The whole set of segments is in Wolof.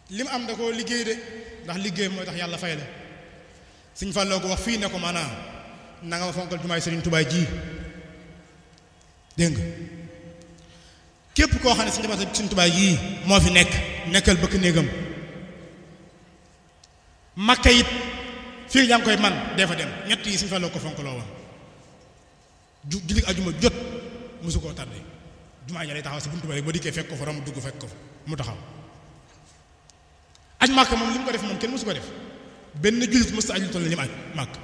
li mu am da koo liggéey de ndax liggéey mooy tax yàlla fay la Sëñ Fallou ko wax fii ne ko maanaam na nga ma fonkal jumaay Sëriñ Tuubaa ji dégg nga képp koo xam ne Sëriñ Tuubaa yii moo fi nekkal bëkk néegam Makka it fii yaa ngi koy man dee fa dem ñett yi Sëñ Fallou ko fonkloo woon julli ajuma jot mosu koo tardé jumaa ja lay taxaw si buntu ba rek boo dikkee fekk ko fa romb dugg fekk ko fa mu taxaw aj Makka moom li mu ko def moom kenn mosu ko def benn jullit mosu aj lu toll li mu aj Makka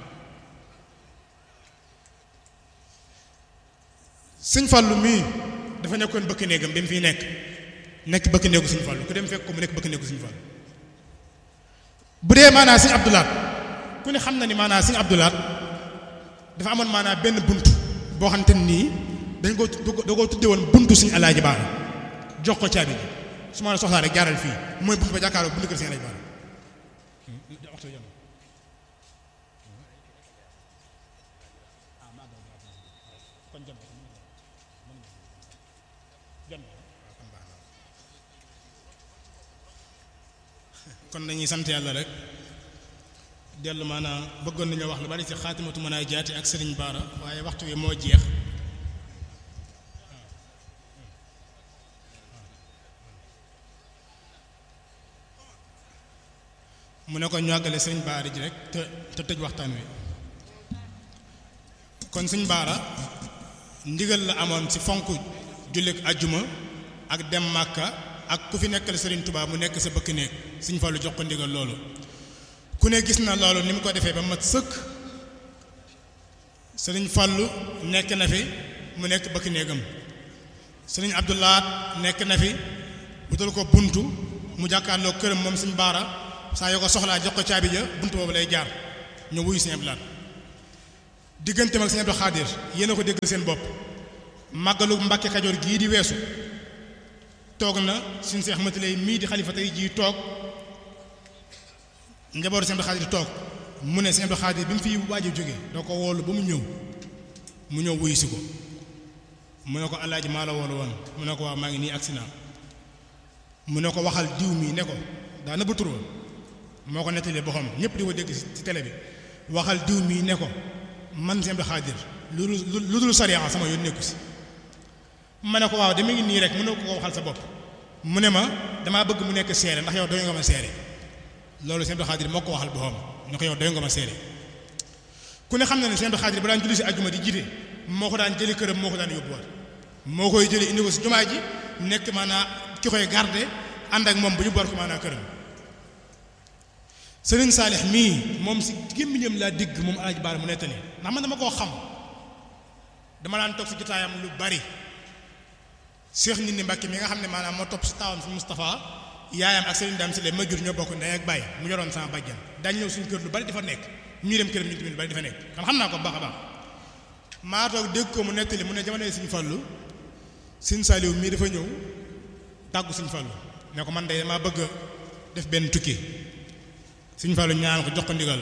Sëñ Fallou mii dafa nekkoon bëkk néegam bi mu fiy nekk bëkk néegu Sëñ Fallou ku dem fekk ko mu nekk bëkk néegu Sëñ Fallou bu dee maanaa Sëñ Abdou Lahad ku ne xam na ni maanaa Sëñ Abdou Lahad dafa amoon maanaa benn bunt boo xam te nii da ko tudde woon buntu Sëñ Alaaji Baara jox ko caabi ji su ma la soxlaa rek jaaral fii mooy buntu ba jàkkaaroo buntu kër Sëñ Alaaji Baara kon dañuy sant yàlla rek dellu maanaam bëggoon nañoo wax lu bari ci xaatimatu munaajaati ak Sëriñ Baara waaye waxtu wi moo jeex mu ne ko ñu àggale Sëriñ Baara ji rek te tëj waxtaan wi kon Sëriñ Baara ndigal la amoon ci fonk jullit ajjuma ak dem Màkka ak ku fi nekkal Serigne Touba mu nekk sa bëkk néeg Sëñ Fallu jox ko ndigal loolu ku ne gis na loolu ni mu ko defee ba mat sëkk Serigne Fallu nekk na fi mu nekk bëkk néegam Serigne Abdou Lahad nekk na fi wutal ko buntu mu jàkkaarloo këram moom Sëñ Baara saa yoo ko soxlaa jox ko caabi ja buntu boobu lay jaar ñu wuyu Sëñ Abdou Lahad digganteem ak Sëñ Abdou Khadir yéen a ko déggal seen bopp màggalu Mbàkke Kajoor gii di weesu toog na suñu Seex Ahmadu Lay mii di xalifa tey jii toog njabootu Sëñ Abdou Khadir toog mu ne Sëñ Abdou Khadir bi mu fi waaj a jógee doo ko woolu ba mu ñëw wuyu si ko mu ne ko alaaji maa la woolu woon mu ne ko waaw maa ngi nii agsi naa mu ne ko waxal diw mii ne ko daa nëbb tur moo ko nettalee boppam ñëpp di ko dégg ci télé bi waxal diw mii ne ko man Sëñ Abdou Khadir lu dul sariya sama yoon nekku si ma ne ko waaw dama ngi nii rek mën na ko waxal sa bopp mu ne ma damaa bëgg mu nekk seere ndax yow doy nga ma seere loolu Sëñ Abdou Khadir moo ko waxal boppam ne ko yow doy nga ma seere ku ne xam na ne Sëñ Abdou Khadir ba daan julli si àjjuma di jiite moo ko daan jëli këram moo ko daan yóbbuwaat moo koy jëli indi ko si jumaa ji nekk maanaa ki koy garde ànd ak moom bu ñu boor ko maanaa këram Sëriñ Saalix mii moom si gémmiñam laa digg moom Alaaji Baara mu nettali ndax man dama koo xam dama daan toog si jotaayam lu bari Cheikh nit ni Mbàkke mi nga xam ne maanaam moo topp si taawam si Moustapha yaayam ak Serigne Dame si le ma jur ñoo bokk ndey ak baay mu yoroon sama bàjjan daañu ñëw suñu kër lu bari dafa nekk ñuy dem këram ñu tamit lu bari dafa nekk kon xam naa ko baax a baax maa toog dégg ko mu nettali mu ne jamono Sëñ Fallu Sëñ Saaliw mii dafa ñëw tàggu Sëñ Fallu ne ko man de damaa bëgg def benn tukki Sëñ Fallu ñaan ko jox ko ndigal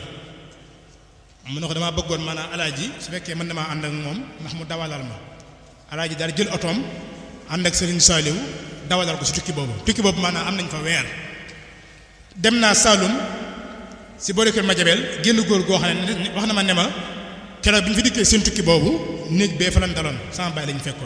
mu ne ko damaa bëggoon maanaam alaaji su fekkee mën damaa ànd ak moom ndax mu dawalal ma alaaji daal jël otoom ànd ak Serigne Saliou dawalal ko si tukki boobu maanaam am nañ fa weer dem naa Saloum si boori kër Madiabel génn góor goo xam ne wax na ma ne ma keroog bi ñu fi dikkee seen tukki boobu néeg bee fa lañ daloon sama baay lañu fekkoon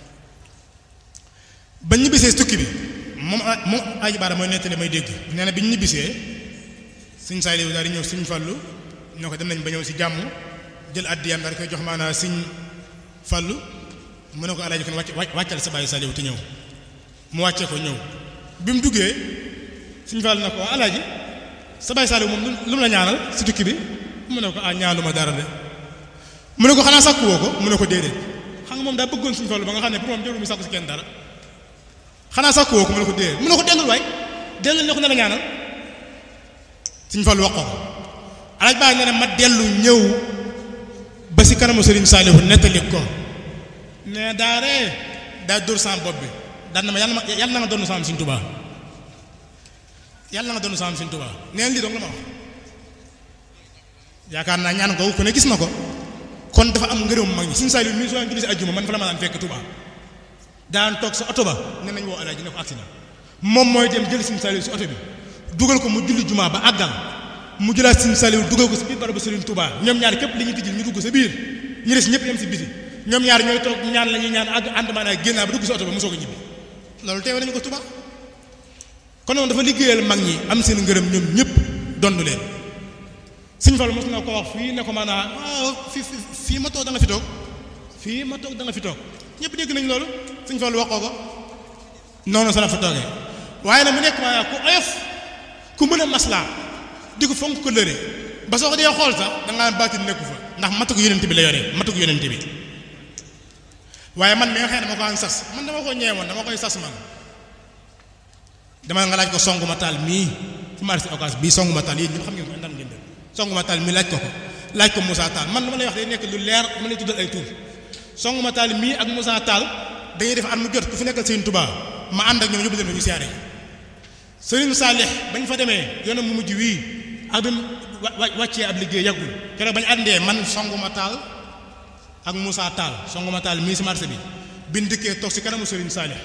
ba ñibbisee si tukki bi moom Alaaji Baara mooy nettali may dégg nee na bi ñu ñibbisee Serigne Saliou daal di ñëw Serigne Fallou ñoo ko dem nañ ba ñëw si jàmm jël addiyam daal di koy jox maanaam Serigne Fallou mu ne ko alaaji kon wàccal sa bàyyi Saliou te ñëw mu wàccee ko ñëw bi mu duggee Sëñ Fall na ko alaaji sa bàyyi Saliou moom lu mu la ñaanal si tukki bi mu ne ko ñaanuma dara de mu ne ko xanaa sàkku woo ko mu ne ko déedéet xam nga moom daa bëggoon Sëñ Fall ba nga xam ne pour moom jarul mu sàkku si kenn dara xanaa sàkku woo ko mu ne ko déedéet mu ne ko dellul waay dellul ne ko ne la ñaanal Sëñ Fall wax ko alaaji baa ne ma dellu ñëw ba si kanamu Serigne Saliou nettali ko ne daa dóor sama bopp bi daan na ma yàlla na nga doon sama Sëñ Tuubaa yàlla na nga doon sama Sëñ Tuubaa neen lii dong la ma wax yaakaar naa ñaan ko ku ne gis na ko kon dafa am ngërëm mag ñi Sëñ Saliou mi soo julli si àjjuma man fa la ma daan fekk Tuubaa daan toog sa oto ba ne nañ woo alaaji ne ko agsi na moom mooy dem jël Sëñ Saliou si oto bi dugal ko mu julli jumaa ba àggal mu jëlaat Sëriñ Saliou dugal ko si biir barabu Sëriñ Touba ñoom ñaar képp li ñuy tijjil ñu dugg sa biir ñu des ñëpp yem si biti ñoom ñaar ñooy toog ñaan la ñuy ñaan ànd maanaam génnaa ba dugg si oto ba mosoo ko ñibbi loolu teewe nañu ko Touba kon noonu dafa liggéeyal mag ñi am seen ngërëm ñoom ñëpp dondu leen Sëriñ Fallu mos na ko wax fii ne ko maanaam fii ma toog da nga fi toog fii ma toog da nga fi toog ñëpp dégg nañ loolu Sëriñ Fallu waxoo ko noonu sa la fa toogee waaye nag mu nekk maanaam ku oyof ku mën a maslaa di ko fonk ko lëre ba soo ko dee xool sax da ngaa baatin nekku fa ndax matuk yonent bi la yore matuk yonent bi waaye man mi nga xam ne dama ko am sas man dama ko ñeewoon dama koy sas man dama nga laaj ko Songuma Taal mii ci marché Ocass bii Songuma Taal yéen ñëpp xam ngeen ko ndam ngeen dem Songuma Taal mii laaj ko Moussa Tall man dama lay wax day nekk lu leer dama lay tuddal ay tur Songuma Taal mii ak Moussa Tall dañuy def at mu jot ku fi nekkal Sëriñ Touba ma ànd ak ñoom yóbbu leen fa ñu siyaare Sëriñ Saalix bañ fa demee yoonam mu mujj wii ak bi wàccee ab liggéey yàggul keroog bañ àndee man Songuma Taal ak Moussa Tall Songuma Taal mii si marché bi biñ dikkee toog si kanamu Sëriñ Saalix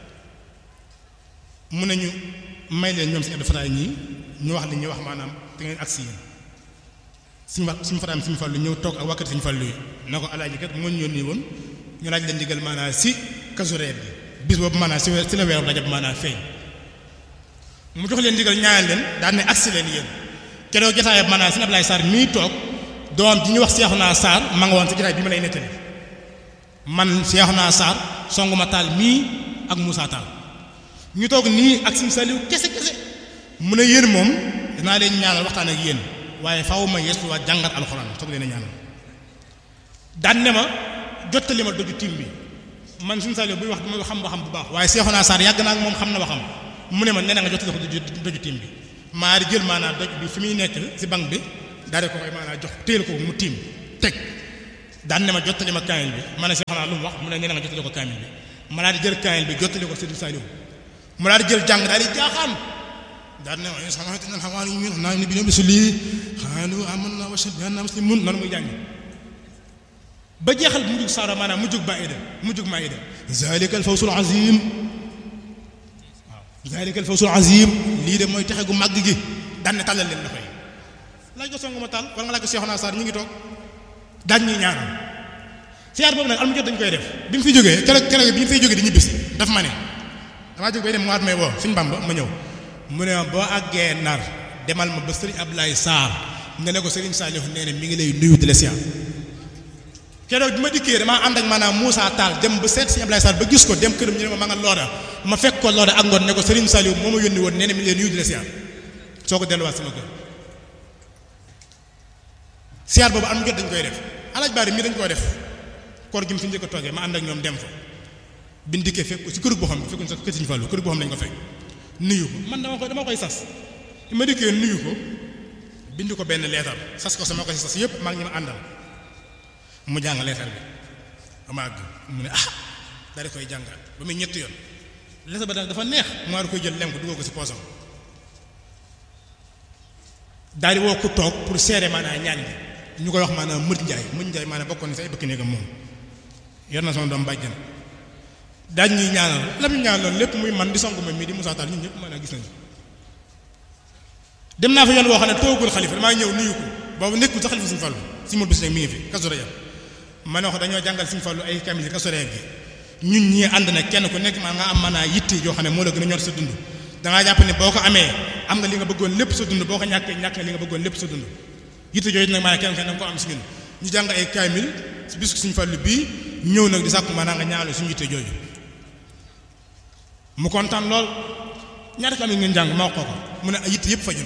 mu ne ñu may leen ñoom si Abdou Fatah ñii ñu wax li ñuy wax maanaam te ngeen agsi yéen suñu Fatah suñu Fallu ñëw toog ak wàkkati suñu Fallu yi na ko alaaji kat moo ñu yónni woon ñu laaj leen digal maanaam si Kazu Rajab bi bis boobu maanaam si la weeru Rajab maanaam feeñ mu jox leen digal ñaanal leen daan ne agsi leen yéen keroog jotaay maanaam Sëriñ Ablaye Sarr mii toog doom ji ñu wax Seexuna Sarr ma nga woon si jotaay bi ma lay nettali man Seexuna Sarr Songuma Taal mii ak Moussa Tall ñu toog nii ak Sëriñ Saliou kese mu ne yéen moom dinaa leen ñaanal waxtaan ak yéen waaye faaw ma yeesuwaat jàngat alxuraan soog leen a ñaanal daan ne ma jottali ma doju tim bi man Sëriñ Saliou buy wax dama xam bu baax waaye Seexuna Sarr yàgg naa ak moom xam na waxam mu ne ma nee na nga jottali ko doju tim bi maa di jël maanaam doj bi fi muy nekk si banque bi daal di ko koy maanaam jox téel ko mu tiim teg daan ne ma jottali ma kaamil bi ma ne Seexuna lu mu wax mu ne nee na nga jottali ko kaamil bi ma daal di jël kaamil bi jottali ko Sëriñ Saliou mu daal di jël jàng daal di jaaxaan daal ne ma saxatina xawaani ñu naa ni bi no bisu lii xaanu amanna wa shahadu anna muslimun noonu muy jàng ba jeexal mujjug saara maanaam mujjug maida zalika al fawsul azim waaw zalika al fawsul azim lii de mooy texe gu màgg gi daan ne tàllal leen dafay laaj ko Songuma Taal wala nga laaj ko Seexuna Sarr ñu ngi toog daañ ñuy ñaanal siyaar boobu nag al mu jot dañ koy def bi mu fi jógee keroog bi ñu fiy jógee di ñibbisi daf ma ne damaa jóg bay dem mu waat may woo suñu Bamba ma ñëw mu ne boo àggee Ndar demal ma ba Sëriñ Ablaye Sarr nga ne ko Sëriñ Saliou nee na mi ngi lay nuyu di la siyaar keroog bi ma dikkee damaa ànd ak maanaam Moussa Tall dem ba seet Sëriñ Ablaye Sarr ba gis ko dem këram ñu ne ma nga looda ma fekk ko looda ak ngoon ne ko Sëriñ Saliou moo ma yónni woon nee na mi ngi lay nuyu di la siyaar soo ko delluwaat sama kër siyaar boobu am jot dañ koy def alaaj baari mii dañ koy def koor gi mu fi njëkk a toogee ma ànd ak ñoom dem fa biñ dikkee fekk ko si kër boo xam ne fekkuñ sa kër Sëriñ Fallu kër boo xam ne lañ ko fekk nuyu ko man dama koy sas ma dikkee nuyu ko bind ko benn leetar sas ko sama koy sas yëpp maa ngi ma àndal mu jàng leetar bi ama àgg mu ne daal di koy jàngaat ba muy ñetti yoon leetar ba dafa neex mu war koy jël lem ko dugal ko si poosam daal di woo ko toog pour seere maanaam ñaan gi ñu koy wax maanaam Mët Njaay maanaam bokkoon sa ay bëkk néegam moom yor na sama doom bàjjan daañ ñuy ñaanal lam ñu ñaanal lépp muy man di songu ma mii di Moussa Tall ñun ñëpp maanaam gis nañu dem naa fa yoon woo xam ne toogul xalifa damaa ñëw nuyu ko boobu nekkul sax xalifa Sëriñ Fallu si mul bis nag mi ngi fi Kazu Rajab ma ne wax dañoo jàngal Sëriñ Fallu ay kamil Kazu Rajab gi ñun ñii ànd na kenn ku nekk maa nga am maanaam yitte yoo xam ne moo la gën a ñor sa dund dangaa jàpp ne boo ko amee am nga li nga bëggoon lépp sa dund boo ko ñàkkee ñàkk nga li nga bëggoon lépp sa dund yitte yooyu nag maanaam kenn kenn da nga ko am si ñun ñu jàng ay kamil si bis Sëriñ Fallu bii ñëw nag di sàkku maanaam nga ñaanal suñu yitte jooju mu kontaan lool ñaata kamil ngeen jàng ma wax ko mu ne yitte yëpp faju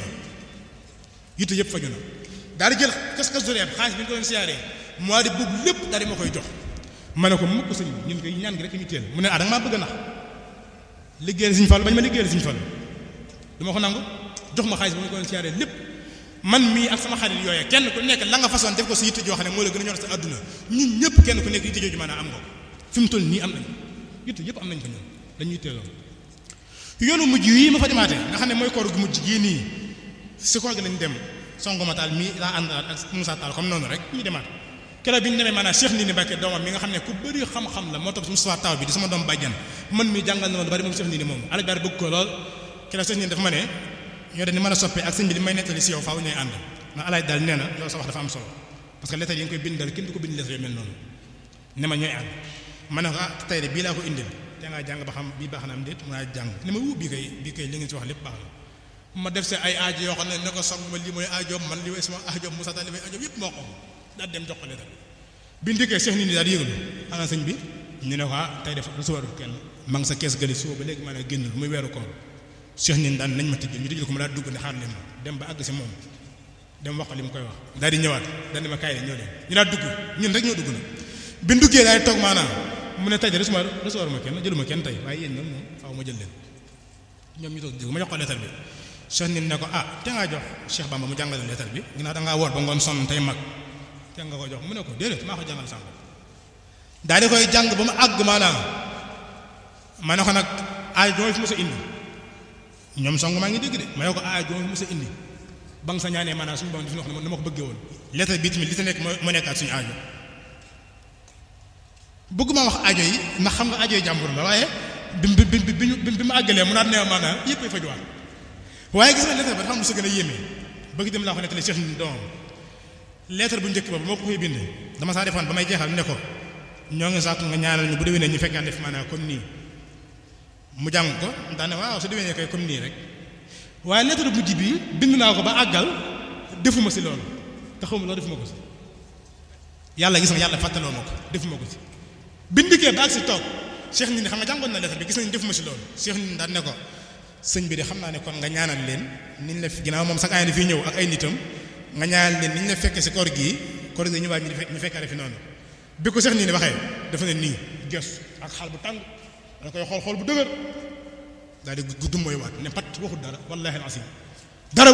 na daal di jël Kazu Rajab xaalis bi ñu ko doon siyaaree mois de boobu lépp daal di ma koy jox ma ne ko mukk sëñ bi ñun koy ñaan gi rek ñu teel mu ne da nga maa bëgg a nax liggéeyal Sëriñ Fallu bañ ma liggéeyal Sëriñ Fallu du ma ko nangu jox ma xaalis bi ñu ko doon siyaaree lépp man mii ak sama xarit yooyee kenn ku nekk la nga façon def ko si yitte joo xam ne moo la gën a ñor sa àdduna ñun ñëpp kenn ku nekk yitte jooju maanaam am nga ko fi mu toll nii am nañ yitte yëpp am nañ ko ñun dañuy teeloon yoonu mujj yi ma fa demaatee nga xam ne mooy koor gu mujj gii nii si koor gi lañ dem Songuma Taal mii laa ànd ak Moussa Tall comme noonu rek ñu demaat keroog bi ñu demee maanaam Cheikh Ndindi Mbacke doomam mi nga xam ne ku bëri xam-xam la moo topp si Moustapha Taw bi di sama doom bàjjan man mii jàngal na ma lu bari moom Cheikh Ndindi moom alaj bari bëgg ko lool keroog Cheikh Ndindi dafa ma ne ñoo dañ ni mën a soppee ak sëñ bi li may nettali si yow faaw ñooy ànd ndax alaaj daal nee na yow sa wax dafa am solo parce que lettre yi nga koy bindal kenn du ko bind lettre yu mel noonu ne ma ñooy ànd ma ne ko ah tey de bii laa ko indil te ngaa jàng ba xam bii baax na am déet mu naa jàng ne ma bii kay li ngeen si wax lépp baax na ma def sa ay aajo yoo xam ne ko song ma lii mooy aajoom man li mooy sama aajoom Moussa Tall li mooy aajoom yëpp moo ko daal dem jox ko lettre bi ndikkee Cheikh nit ñi daal yëglu ana sëñ bi ñu ne ko ah tey def recevoir kenn ma ngi sa kees gëli suba ba léegi maa ne génnul muy weeru koor Cheikh nit daan nañ ma tëjjal ñu tëjjal ko mu daal dugg ne xaar leen ma dem ba àgg si moom dem wax ko li mu koy wax daal di ñëwaat daal di ma kaay ñëw leen ñu daal dugg ñun rek ñoo dugg na bi duggee daal di toog maanaam mu ne tey de recevoir ma kenn jëluma kenn tey waaye yéen ñoom moom faaw ma jël leen ñoom ñu toog dugg ma jox ko lettre bi Cheikh nit ne ko ah te ngaa jox Cheikh Bamba mu jàngale lettre bi ginnaaw da ngaa woor ba ngoon sonn tey mag te nga ko jox mu ne ko déedéet maa ko jàngal sànq daal di koy jàng ba mu àgg maanaam ma ne ko nag aay joo fi mos a indi ñoom song maa ngi dégg de ma ne ko aay joo fi mos a indi ba nga sa ñaanee maanaam suñu borom di fi wax ne ma ko bëggee woon lettre bi tamit li ta nekk moo nekkaat suñu aajo bëgguma wax aajo yi ndax xam nga aajo yi jàmbur la waaye bi ma àggalee mu naat ne maanaam yëpp ay fajuwaat waaye gis nga lettre ba dafa am lu sa gën a yéeme bëgg dem laa ko nettali Cheikh ni doomam lettre bu njëkk boobu moo ko koy bind dama saa defoon ba may jeexal ne ko ñoo ngi saako nga ñaanal ñu bu déwénee ñu fekkaan def maanaam comme nii mu jàng ko daane waaw su déwénee kay comme nii rek waaye lettre bu mujj bi bind naa ko ba àggal defuma si loolu te xawma loolu defuma ko si yàlla gis nga yàlla fàttaloo ma ko defuma ko si bindikee ba ak si toog Cheikh ni xam nga jàngoon na lettre bi gis nañ defuma si loolu Cheikh ni daan ne ko sëñ bi de xam naa ne kon nga ñaanal leen niñ la ginnaaw moom sax ay na fii ñëw ak ay nitam nga ñaanal leen niñ la fekkee si koor gii ñu waaj ñu fekkaare fi noonu bi ko Cheikh nii waxee dafa ne nii gestu ak xaal bu tàng da koy xool bu dëgër daal di guddum mooy waat ne pat waxut dara wallahi alasim dara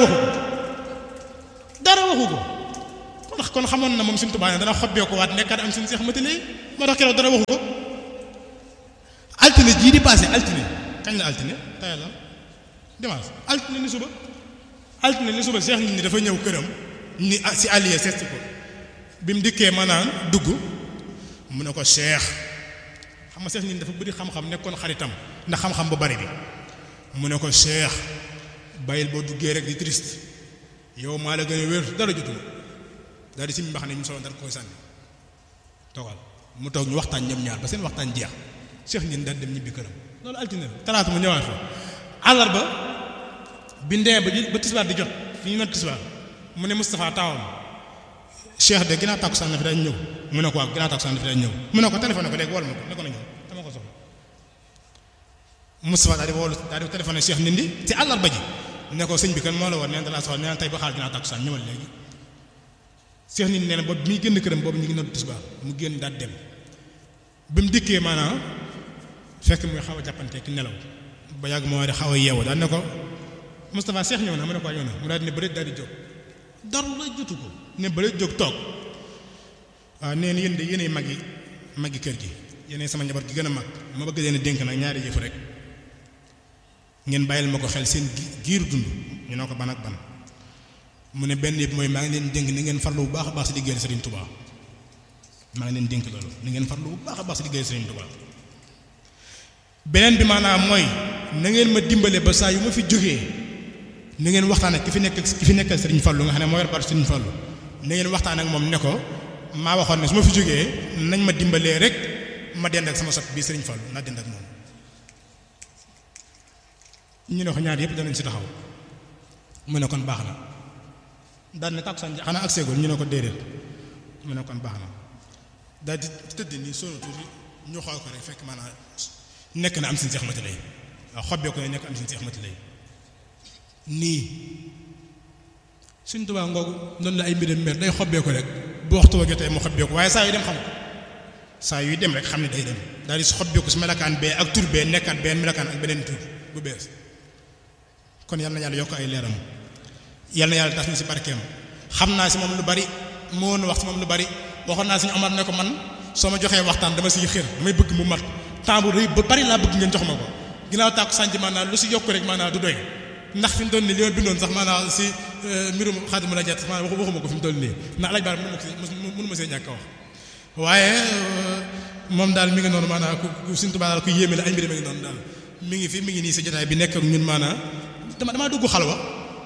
waxu ko kon xamoon na moom suñu tubaab dana xobbee ko waat nekkaat am suñu seex matale moo tax keroog dara waxu ko altine jii di passé altine kañ la altine tey la dimanche altine ni suba seex nit ñi dafa ñëw këram ni si allié seet ko bi mu dikkee maanaam dugg mu ne ko seex xam nga seex nit ñi dafa bëri xam-xam nekkoon xaritam ndax xam-xam bu bari bi mu ne ko seex bàyyil boo duggee rek di triste yow maa la gën a wér dara jotul daal di si mbax ne ñu solo dara koy sànni toogal mu toog ñu waxtaan ñoom ñaar ba seen waxtaan jeex seex nit ñi daal dem ñibbi këram loolu altine la talaata mu ñëwaat fa àllarba bi ndee ba tisbaar di jot fi ñu noot tisbaar mu ne Moustapha taawam cheikh de ginnaaw tàkkusaan na fi dañ ñëw mu ne ko waaw ginnaaw tàkkusaan na fi dañ ñëw mu ne ko téléphone ko léegi wol ma ko ne ko na ñëw dama ko soxla Moustapha daal di téléphoné cheikh nindi ci àllarba ji ne ko sëñ bi kan moo la war neen da laa soxla neen tey ba xaar ginnaaw tàkkusaan ñëwal léegi cheikh nindi nee na boobu mi génn këram boobu ñu ngi noot tisbaar mu génn daal dem bi mu dikkee maanaam fekk muy xaw a jàppante ki nelaw ba yàgg moo di xaw a yeewu daal ne ko Moustapha Cheikh ñëw na mu ne ko ñëw na mu daal di ne bëreet daal di jóg dara la jotu ko ne bëreet jóg toog waaw nee na yéen de yéenay magi kër gi yéenay sama njaboot gi gën a mag ma bëgg leen a dénk nag ñaari yëf rek ngeen bàyyil ma ko xel seen giiru dund ñu ne ko ban ak ban mu ne benn yëpp mooy maa ngi leen dénk ni ngeen farlu bu baax a baax si liggéeyal Serigne Touba maa ngi leen dénk loolu ni ngeen farlu bu baax a baax si liggéeyal Serigne Touba beneen bi maanaam mooy na ngeen ma dimbale ba saa yu ma fi jógee na ngeen waxtaan ak ki fi nekkal Serigne Fallou nga xam ne moo yor baatu Serigne Fallou na ngeen waxtaan ak moom ne ko maa waxoon ne su ma fi jógee nañ ma dimbalee rek ma dend ak sama sot bii Serigne Fallou naa dend ak moom ñu ne ko ñaar yëpp danañ si taxaw mu ne kon baax na daal ne tàkkusaan xanaa ak seegul ñu ne ko déedéet mu ne kon baax na daal di tëdd nii sonu tuuti ñu xool ko rek fekk maanaam nekk na am si Seex Mati Lay waaw xobbee ko ne nekk am si Seex Mati Lay nii Sëriñ Tuubaa ngoogu noonu la ay mbiram mer day xobbee ko rek bu waxtu wa jotee mu xobbee ko waaye saa yu dem xam ko saa yuy dem rek xam ne day dem daal di xobbee ko si melakaan bee ak tur bee nekkaat benn melakaan ak beneen tur bu bees kon yal na yàlla yokk ay leeram yal na yàlla tas na si barkeem xam naa si moom lu bari moo woon wax si moom lu bari waxoon naa Sëriñ Omar ne ko man soo ma joxee waxtaan dama siy xër damay bëgg mu mat temps bu rëy ba bari laa bëgg ngeen jox ma ko ginnaaw tàkku sànci maanaam lu si yokk rek maanaam du doy ndax fi mu toll nii li ma bindoon sax maanaam si mbirum Xaadimu Rajaa sax maanaam waxuma ko fi mu toll nii ndax alaaj baar mënu ma see ñàkk a wax waaye moom daal mi ngi noonu maanaam ku Sëriñ Tuubaa daal ku yéeme la ay mbir mi ngi noonu daal mi ngi nii si jotaay bi nekk ak ñun maanaam damaa dugg xalwa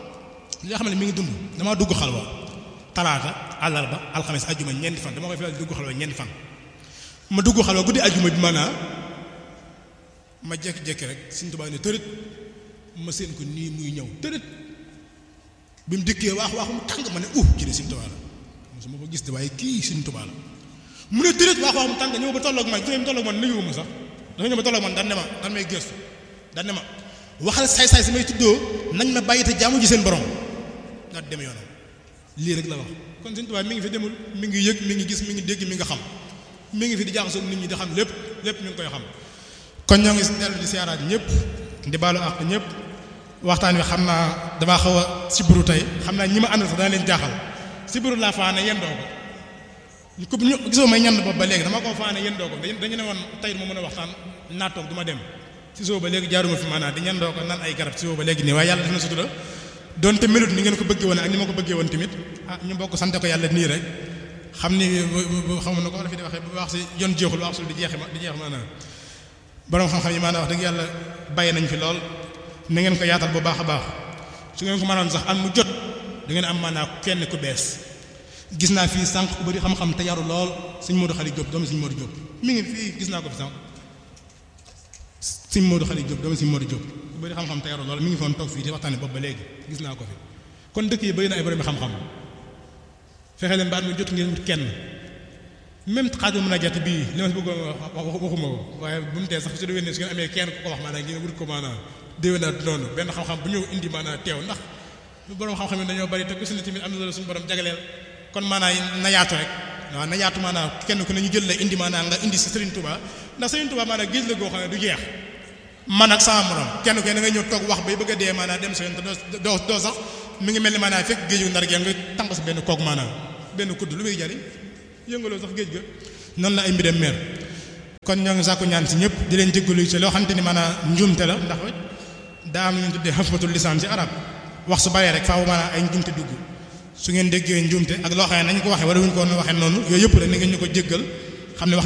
li nga xam ne mi ngi dund damaa dugg xalwa talaata àllarba alxames ajjuma ñeenti fan dama koy fi dugg xalwa ñeenti fan ma dugg xalwa guddi ajjuma bi maanaam ma jékki-jékki rek Sëriñ Tuubaa ne tërët ma seen ko nii muy ñëw tërët bi mu dikkee waaxu mu tàng ma ne ci de Sëriñ Tuubaa la mosuma ko gis de waaye kii Sëriñ Tuubaa la mu ne tërët waaxu mu tàng ñëw ba tolloog man fi mu tolloog man nuyu ma sax dafa ñëw ba tolloog man daan may gëstu daan ne ma waxal saay-saay si may tuddoo nañ ma bàyyi te jaamu ji seen borom daal dem yoonam lii rek la wax kon Sëriñ Tuubaa mi ngi fi demul mi ngi yëg mi ngi gis mi ngi dégg mi nga xam mi ngi fi di jaaxasoo nit ñi di xam lépp mi ngi koy xam kon ñoo ngi dellu di siyaaraat ñëpp di baalu àq ñëpp waxtaan wi xam naa damaa xaw a siburu tey xam naa ñi ma àndal sax dana leen jaaxal siburu laa faane yendoo ko ñu gisoo may ñand boobu ba léegi dama koo faane yendoo ko dañu ne woon tey ma mën a waxtaan naa toog du ma dem si soo ba léegi jaaruma fi maanaam di ñandoo ko naan ay garab si soo ba léegi nii waaye yàlla def na sutura donte melut ni ngeen ko bëggee woon ak ni ma ko bëggee woon tamit ñu bokk sante ko yàlla nii rek xam ni xam na ko la fi di waxee bu wax si yoon jeexul wax sul di jeex maanaam borom xam-xam yi maanaam wax dëgg yàlla bàyyi nañ fi lool na ngeen ko yaatal bu baax a baax su ngeen ko mënoon sax am mu jot da ngeen am maanaam kenn ku bees gis naa fii sànq ku bëri xam-xam te yaru lool sëñ Modou Khali Diop doomu sëñ Modou Diop mi ngi fii gis naa ko fi sànq sëñ Modou Khali Diop doomu sëñ Modou Diop ku bëri xam-xam te yaru lool mi ngi foon toog fii di waxtaane boobu ba léegi gis naa ko fi kon dëkk yi bëri na ay borom xam-xam fexe leen ba at mi jot ngeen wut kenn même xaaju mën a jàtt bii li ma si bëggoon waxuma ko waaye bu mu tee sax su déwénee su ngeen amee kenn ku ko wax maanaam ngeen wut ko maanaam déwénaat noonu benn xam-xam bu ñëw indi maanaam teew ndax borom xam-xam yi dañoo bari te ku si ne tamit am na loolu suñu borom jagleel kon maanaam na yaatu rek waaw na yaatu maanaam kenn ku ne ñu jël la indi maanaam nga indi si Serigne Touba ndax Serigne Touba maanaam géej la goo xam ne du jeex man ak sama morom kenn ku ne da ngay ñëw toog wax bay bëgg a dee maanaam dem sa yoon te doo sax mi ngi mel ni maanaam fekk géeju ndar gi nga tànq si benn koog maanaam benn kudd lu muy jariñ yëngaloo sax géej ga noonu la ay mbiram meer kon ñoo ngi sàkku ñaan si ñëpp di leen jéggalu ci loo xamante ni maanaam njuumte la ndax daa am lu ñu tuddee xafatul lisaan ci arab wax su bëree rek faaw maanaam ay njuumte dugg su ngeen déggee njuumte ak loo xam ne nañu ko waxee wala wuñu ko waxee noonu yooyu yëpp rek ni ngeen ñu ko jéggal xam ne wax